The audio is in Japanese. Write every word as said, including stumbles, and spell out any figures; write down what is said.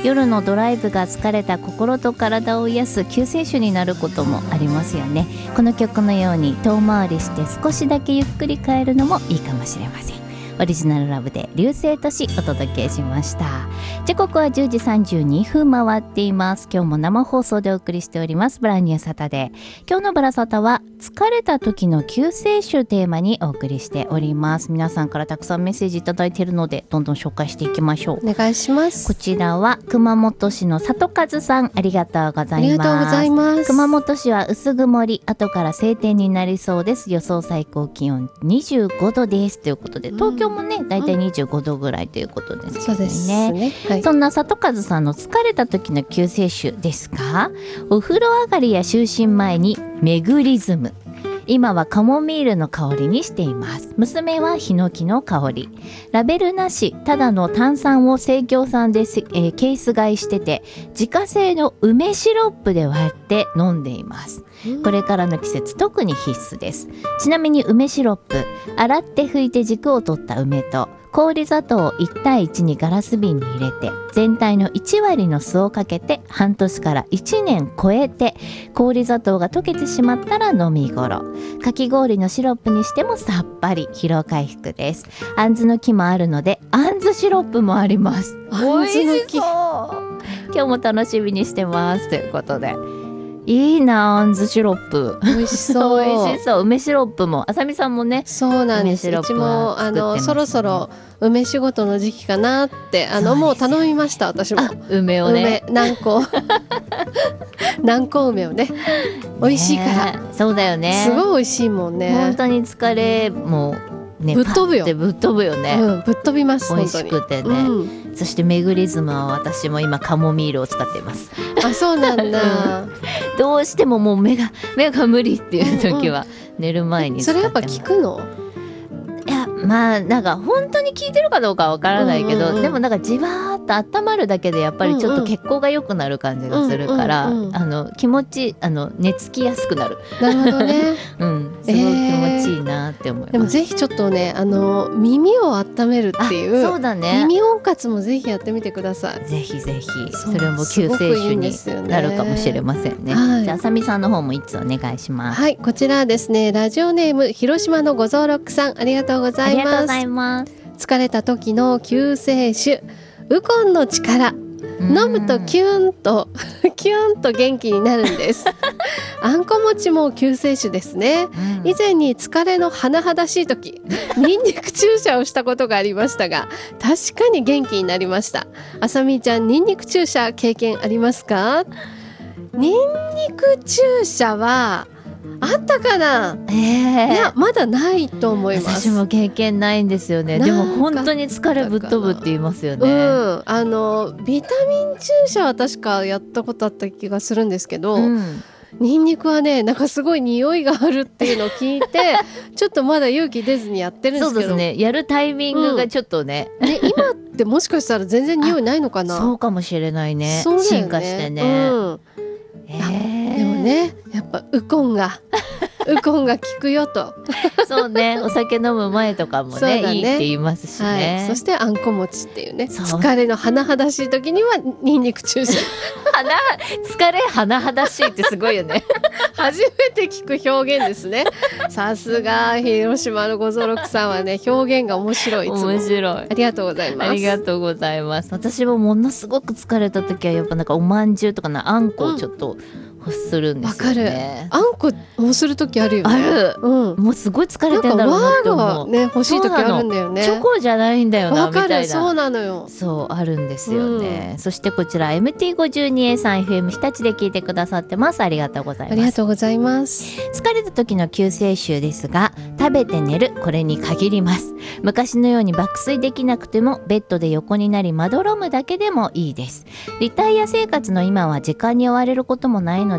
夜のドライブが疲れた心と体を癒す救世主になることもありますよね。この曲のように遠回りして少しだけゆっくり帰るのもいいかもしれません。オリジナルラブで流星都市お届けしました。時刻はじゅうじさんじゅうにふん回っています。今日も生放送でお送りしておりますブランニューサタデー。今日のブラサタは疲れた時の救世主テーマにお送りしております。皆さんからたくさんメッセージいただいているのでどんどん紹介していきましょう。 お願いします。 こちらは熊本市の里和さん、ありがとうございます。 ありがとうございます。 熊本市は薄曇り、後から晴天になりそうです。予想最高気温にじゅうごどですということで、東京もねだいたいにじゅうごどぐらいということですけどね。 そうですね、はい、 そんな里和さんの疲れた時の救世主ですが、お風呂上がりや就寝前にメグリズム、今はカモミールの香りにしています。娘はヒノキの香り。ラベルなし、ただの炭酸を生協さんで、えー、ケース買いしてて、自家製の梅シロップで割って飲んでいます。これからの季節特に必須です。ちなみに梅シロップ、洗って拭いて軸を取った梅と氷砂糖をいちたいいちにガラス瓶に入れて、全体のいちわりの酢をかけて半年からいちねん超えて、氷砂糖が溶けてしまったら飲み頃。かき氷のシロップにしてもさっぱり、疲労回復です。あんずの木もあるのであんずシロップもあります。 あんずの木、 今日も楽しみにしてますということで、いいな、あんずシロップ美味しそう美味しそう。梅シロップもあさみさんもね。 そうなんです。うちもあのそろそろ梅仕事の時期かなってあのもう頼みました。私も梅をね、 梅何個南高梅をね、美味しいから、 ね、そうだよね、 すごい美味しいもんね。 本当に疲れもね、 ぶっ飛ぶよ、 ぶっ飛ぶよね、 うん、ぶっ飛びます。 美味しくてね、うん、そしてメグリズムは私も今カモミールを使っています。 あ、そうなんだどうしてももう目が目が無理っていう時は寝る前に使ってます。 それやっぱ効くの？ いや、まあなんか本当に効いてるかどうかはわからないけど、うんうんうん、でもなんかじわーっと温まるだけでやっぱりちょっと血行が良くなる感じがするから、うんうんうん、あの気持ちあの寝つきやすくなる。 なるほどねうん、すごい気持ちいいなって思います。 でもぜひちょっとね、あの耳を温めるっていう、 そうだね、 耳温活もぜひやってみてください。 ぜひぜひ、それも救世主になるかもしれませんね。はい、じゃああさみさんの方もいつお願いします。 はい、こちらですね、ラジオネーム広島のごぞうろくさん、ありがとうございます。 ありがとうございます。 疲れた時の救世主、ウコンの力、飲むとキュンとキュンと元気になるんですあんこ餅も救世主ですね、うん、以前に疲れの甚だしい時ニンニク注射をしたことがありましたが、確かに元気になりました。あさみちゃん、ニンニク注射経験ありますか？ニンニク注射はあったかな、えー、いやまだないと思います。 私も経験ないんですよね。でも本当に疲れぶっ飛ぶって言いますよね、うん、 あのビタミン注射は確かやったことあった気がするんですけど、うん、ニンニクはね、なんかすごい匂いがあるっていうのを聞いてちょっとまだ勇気出ずにやってるんですけど、 そうですね、やるタイミングがちょっとね、 うん、ね、今ってもしかしたら全然匂いないのかな。 そうかもしれない ね, ね進化してね、うんえー、でもね、やっぱウコンがウコンが効くよとそうね、お酒飲む前とかも ね, ねいいって言いますしね、 はい、そしてあんこ餅っていうね、疲れの甚だしい時にはニンニク注射疲れ甚だしいってすごいよね初めて聞く表現ですね。さすが広島のごぞうろくさんはね、表現が面白い。いつも面白い、 ありがとうございます。 ありがとうございます。私もものすごく疲れた時はやっぱなんかおまんじゅうとかなあんこをちょっと、うん欲するんですよね。 わかる。あんこ欲する時あるよね。 ある、うん、もうすごい疲れてんだろうなって思う。 なんかね、欲しい時あるんだよね。 チョコじゃないんだよなみたいな。 そうなのよ。 そうあるんですよね、うん、そしてこちら エムティーごじゅうにエー さん エフエム 日立で聞いてくださってます。ありがとうございます。 ありがとうございます。 疲れた時の救世主ですが、食べて寝る、これに限ります。昔のように爆睡できなくてもベッドで横になりまどろむだけでもいいです。リタイア生活の今は時間に追われることもないの